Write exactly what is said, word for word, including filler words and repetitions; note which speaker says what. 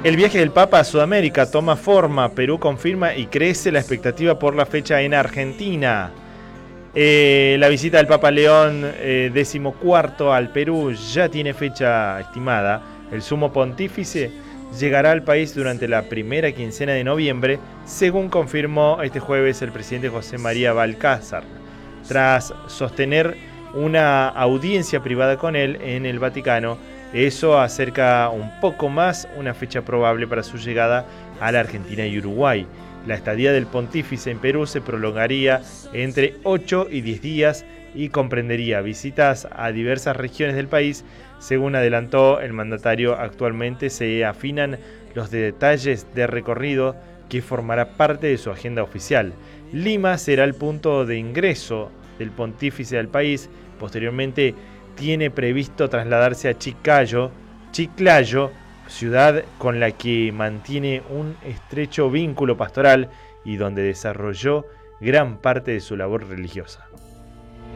Speaker 1: El viaje del Papa a Sudamérica toma forma, Perú confirma y crece la expectativa por la fecha en Argentina. Eh, la visita del Papa León eh, decimocuarto al Perú ya tiene fecha estimada. El sumo pontífice llegará al país durante la primera quincena de noviembre, según confirmó este jueves el presidente José María Balcázar, tras sostener una audiencia privada con él en el Vaticano. Eso acerca un poco más una fecha probable para su llegada a la Argentina y Uruguay. La estadía del pontífice en Perú se prolongaría entre ocho y diez días y comprendería visitas a diversas regiones del país. Según adelantó el mandatario, actualmente se afinan los detalles de recorrido que formará parte de su agenda oficial. Lima será el punto de ingreso del pontífice al país. Posteriormente tiene previsto trasladarse a Chiclayo, Chiclayo, ciudad con la que mantiene un estrecho vínculo pastoral y donde desarrolló gran parte de su labor religiosa.